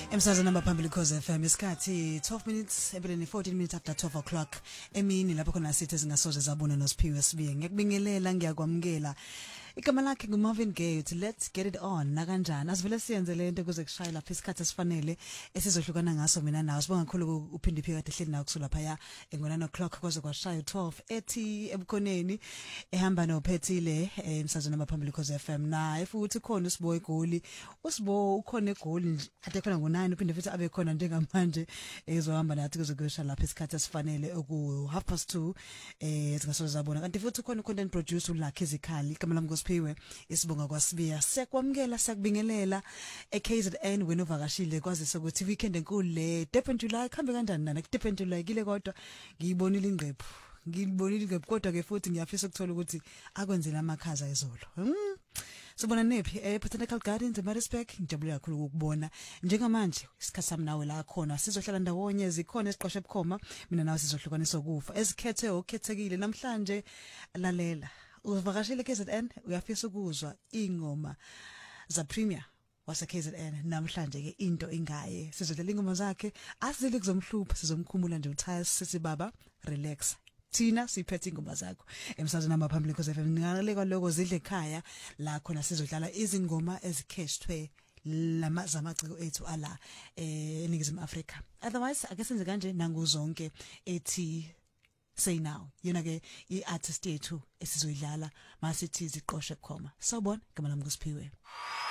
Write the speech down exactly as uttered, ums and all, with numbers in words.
Emsazweni namba phambili Khosi F M isikhathi twelve minutes ebeleni fourteen minutes after twelve o'clock emini lapho khona sithi singasoze zabona noSiphiwe Sibiye. Ngiyakubingelela ngiyakwamukela. Igama lakhe nguMarvin Gaye uthi let's get it on na kanjani asivele siyenze lento kuze kushaya lapha isikhathi esifanele esizohlukana ngaso mina nawe sibonga kakhulu uphinde phika kade hleli nawe kusula phaya ngo-nine o'clock kwaze kwashaya twelve ethi ebukhoneni ehamba nophethile emsazweni namba phambili Khosi F M na futhi khona uSibo eGoli uSibo ukhona eGoli ade khona ngo-nine uphinde futhi abe khona njengamanje ezohamba nathi kuze kuyosha lapha isikhathi esifanele oku half past two eh singasoze zabona kanti futhi khona content producer uLucky Zikhali igama lami Phiwe isibonga kwaSibiya sekwamukela sakubingelela eK Z N wena uvakashile kwazise ukuthi weekend enkulu le Durban July khambe kanjani nana Durban July kile kodwa ngiyibonile ingqephu ngiyibonile ingqephu kodwa ke futhi ngiyafisa ukuthola ukuthi akwenzela amakhaza ezolo hmm. Sibona nephi eh Botanical Gardens eMaritzburg ngijabule kakhulu ukubona njengamanje isikhathi sami nawe la khona sizohlala ndawonye zikhona esiqoshe ebukhoma mina nawe sizohlukaniswa kufa ezikhethe okhethekile namhlanje lalela uvakashile K Z N uyafisa ukuzwa ingoma za Premier wase K Z N namhlanje ke into ingaye sizodlela ingoma zakhe asizile kuzomhlupha sizomkhumula nje uthaya sithi baba relax Tina siphethe ingoma zakho emsazweni namba phambili Khosi F M ngaleka lokho zidle ekhaya la khona sizodlala izingoma ezikheshwe lama zamaciko ethu ala eh eNingizimu Afrika otherwise ake senze kanje nanguzonke ethi say now yena ke iartist yethu esizoyidlala masithi ziqoshe khoma sawubona igama lami kuSiphiwe.